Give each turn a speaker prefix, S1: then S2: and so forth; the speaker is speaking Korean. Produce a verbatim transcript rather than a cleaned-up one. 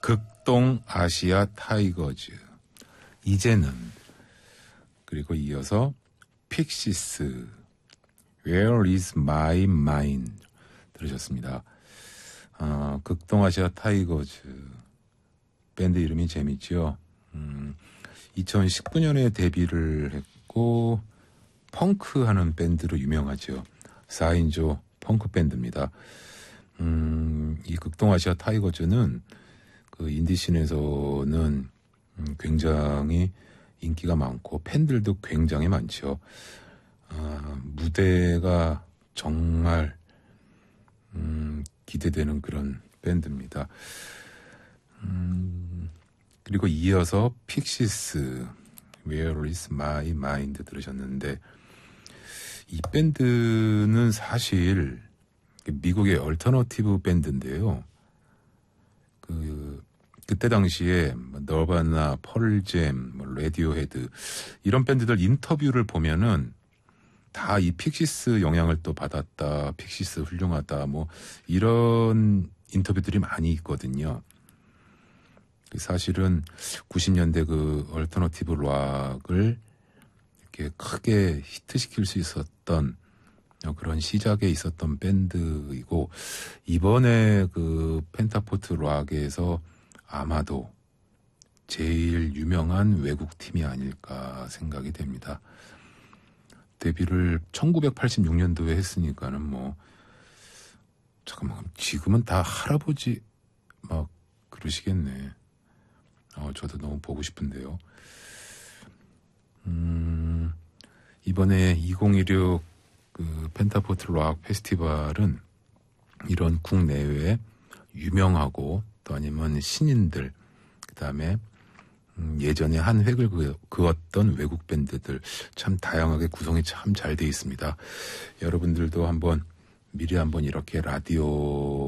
S1: 극동 아시아 타이거즈, 이제는, 그리고 이어서 픽시스, Where is my mind 들으셨습니다. 어, 극동 아시아 타이거즈 밴드 이름이 재밌죠. 음, 이천십구 년에 데뷔를 했고 펑크하는 밴드로 유명하죠. 사 인조 펑크 밴드입니다. 음, 이 극동 아시아 타이거즈는 그 인디씬에서는 음, 굉장히 인기가 많고 팬들도 굉장히 많죠. 아, 무대가 정말 음, 기대되는 그런 밴드입니다. 음, 그리고 이어서 픽시스 Where is my mind 들으셨는데, 이 밴드는 사실 미국의 얼터너티브 밴드인데요. 그 그때 당시에 너바나, 펄잼, 뭐 레디오헤드 이런 밴드들 인터뷰를 보면은 다 이 픽시스 영향을 또 받았다, 픽시스 훌륭하다, 뭐 이런 인터뷰들이 많이 있거든요. 사실은 구십 년대 그 얼터너티브 락을 이렇게 크게 히트시킬 수 있었던 그런 시작에 있었던 밴드이고, 이번에 그 펜타포트 락에서 아마도 제일 유명한 외국 팀이 아닐까 생각이 됩니다. 데뷔를 천구백팔십육 년도에 했으니까는 뭐 잠깐만, 지금은 다 할아버지 막 그러시겠네. 어, 저도 너무 보고 싶은데요. 음, 이번에 이천십육 그 펜타포트 락 페스티벌은 이런 국내외 유명하고 또 아니면 신인들, 그 다음에 음, 예전에 한 획을 그, 그었던 외국 밴드들 참 다양하게 구성이 참 잘 돼 있습니다. 여러분들도 한번 미리 한번 이렇게 라디오